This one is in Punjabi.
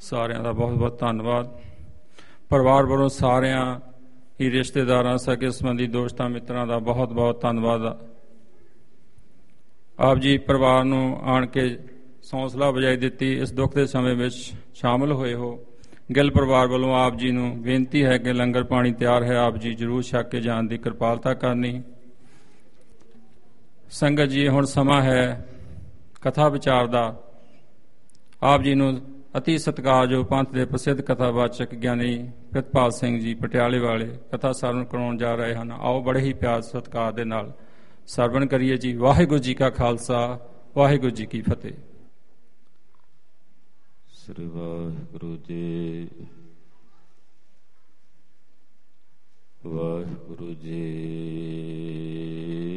ਸਾਰਿਆਂ ਦਾ ਬਹੁਤ ਬਹੁਤ ਧੰਨਵਾਦ। ਪਰਿਵਾਰ ਵੱਲੋਂ ਸਾਰਿਆਂ ਹੀ ਰਿਸ਼ਤੇਦਾਰਾਂ, ਸਕੇ ਸੰਬੰਧੀ, ਦੋਸਤਾਂ, ਮਿੱਤਰਾਂ ਦਾ ਬਹੁਤ ਬਹੁਤ ਧੰਨਵਾਦ। ਆਪ ਜੀ ਪਰਿਵਾਰ ਨੂੰ ਆਣ ਕੇ ਹੌਸਲਾ ਵਜਾਈ ਦਿੱਤੀ, ਇਸ ਦੁੱਖ ਦੇ ਸਮੇਂ ਵਿੱਚ ਸ਼ਾਮਲ ਹੋਏ ਹੋ। ਗਿੱਲ ਪਰਿਵਾਰ ਵੱਲੋਂ ਆਪ ਜੀ ਨੂੰ ਬੇਨਤੀ ਹੈ ਕਿ ਲੰਗਰ ਪਾਣੀ ਤਿਆਰ ਹੈ, ਆਪ ਜੀ ਜ਼ਰੂਰ ਛਕ ਕੇ ਜਾਣ ਦੀ ਕਿਰਪਾਲਤਾ ਕਰਨੀ। ਸੰਗਤ ਜੀ, ਹੁਣ ਸਮਾਂ ਹੈ ਕਥਾ ਵਿਚਾਰ ਦਾ। ਆਪ ਜੀ ਨੂੰ ਅਤੀ ਸਤਿਕਾਰਯੋਗ ਪੰਥ ਦੇ ਪ੍ਰਸਿੱਧ ਕਥਾਵਾਚਕ ਗਿਆਨੀ ਪ੍ਰਿਤਪਾਲ ਸਿੰਘ ਜੀ ਪਟਿਆਲੇ ਵਾਲੇ ਕਥਾ ਸਰਵਣ ਕਰਾਉਣ ਜਾ ਰਹੇ ਹਨ। ਆਓ ਬੜੇ ਹੀ ਪਿਆਰ ਸਤਿਕਾਰ ਦੇ ਨਾਲ ਸਰਵਣ ਕਰੀਏ ਜੀ। ਵਾਹਿਗੁਰੂ ਜੀ ਕਾ ਖਾਲਸਾ, ਵਾਹਿਗੁਰੂ ਜੀ ਕੀ ਫਤਿਹ। ਸ੍ਰੀ ਵਾਹਿਗੁਰੂ ਜੀ। ਵਾਹਿਗੁਰੂ ਜੀ।